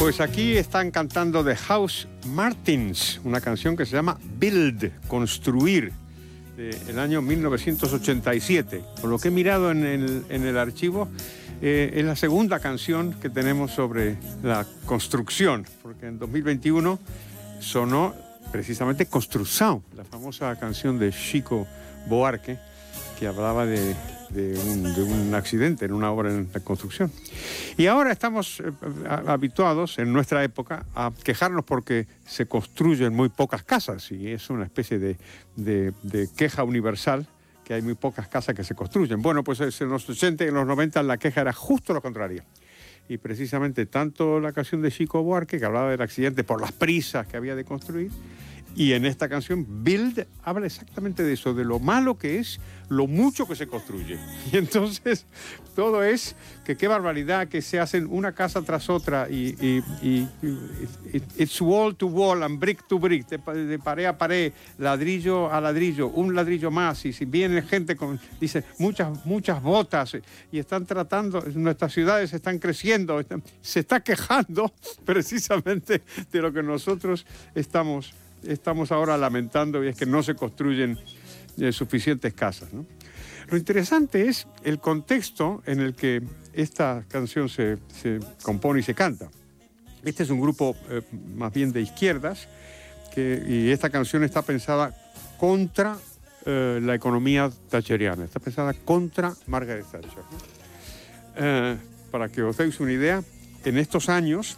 Pues aquí están cantando The House Martins, una canción que se llama Build, construir, del año 1987. Por lo que he mirado en el archivo, es la segunda canción que tenemos sobre la construcción, porque en 2021 sonó precisamente Construção, la famosa canción de Chico Buarque, que hablaba de un accidente en una obra de construcción. Y ahora estamos habituados en nuestra época a quejarnos porque se construyen muy pocas casas, y es una especie de queja universal, que hay muy pocas casas que se construyen. Bueno, pues en los 80 y en los 90 la queja era justo lo contrario. Y precisamente tanto la canción de Chico Buarque, que hablaba del accidente por las prisas que había de construir, y en esta canción, Build, habla exactamente de eso, de lo malo que es, lo mucho que se construye. Y entonces, todo es que qué barbaridad que se hacen una casa tras otra y it's wall to wall and brick to brick, de pared a pared, ladrillo a ladrillo, un ladrillo más. Y si viene gente dice, muchas botas, y están tratando, nuestras ciudades están creciendo, se está quejando precisamente de lo que nosotros estamos ahora lamentando, y es que no se construyen suficientes casas, ¿no? Lo interesante es el contexto en el que esta canción se compone y se canta. Este es un grupo más bien de izquierdas, y esta canción está pensada contra la economía thatcheriana, está pensada contra Margaret Thatcher, ¿no? Para que os deis una idea, en estos años,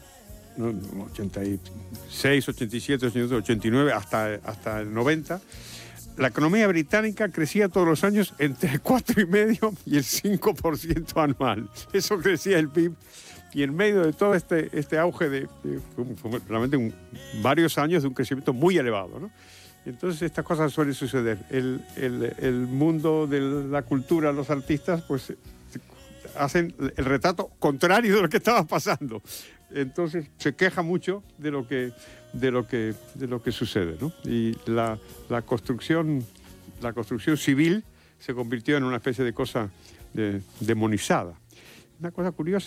86, 87, 88, 89, hasta el 90, la economía británica crecía todos los años entre el 4,5% y el 5% anual. Eso crecía el PIB. Y en medio de todo este auge fue realmente varios años de un crecimiento muy elevado, ¿no? Entonces estas cosas suelen suceder. El mundo de la cultura, los artistas, pues hacen el retrato contrario de lo que estaba pasando. Entonces se queja mucho de lo que sucede, ¿no? Y la construcción civil se convirtió en una especie de cosa demonizada. Una cosa curiosa